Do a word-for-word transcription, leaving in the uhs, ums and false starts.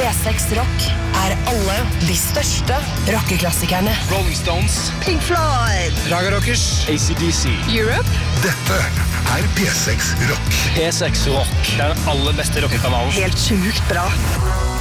P seks Rock er alle de største rockeklassikerne. Rolling Stones, Pink Floyd, Raga Rockers, A C D C, Europe. Dette er P seks Rock. P seks Rock, det er den aller beste rockekanalen. Helt sjukt bra.